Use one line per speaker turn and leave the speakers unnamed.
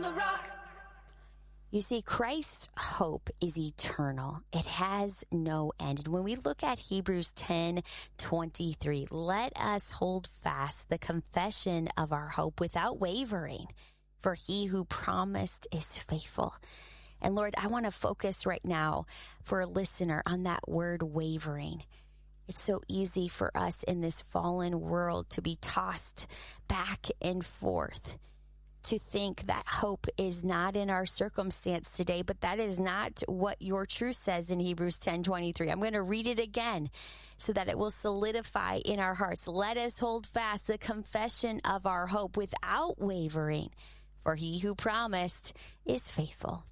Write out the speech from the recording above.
You see, Christ's hope is eternal. It has no end. And when we look at Hebrews 10:23, let us hold fast the confession of our hope without wavering, for he who promised is faithful. And Lord, I want to focus right now for a listener on that word wavering. It's so easy for us in this fallen world to be tossed back and forth, to think that hope is not in our circumstance today, but that is not what your truth says in Hebrews 10:23. I'm going to read it again so that it will solidify in our hearts. Let us hold fast the confession of our hope without wavering, for he who promised is faithful.